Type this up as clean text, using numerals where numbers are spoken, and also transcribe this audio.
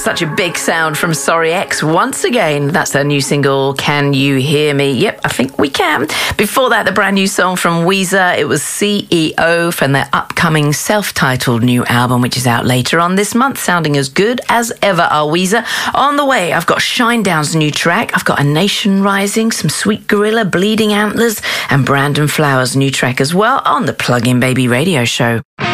Such a big sound from Sorry X once again. That's their new single, Can You Hear Me? Yep, I think we can. Before that, the brand new song from Weezer. It was CEO from their upcoming self-titled new album, which is out later on this month, sounding as good as ever are Weezer. On the way, I've got Shinedown's new track. I've got A Nation Rising, some Sweet Gorilla, Bleeding Antlers, and Brandon Flowers' new track as well on the Plug In Baby radio show.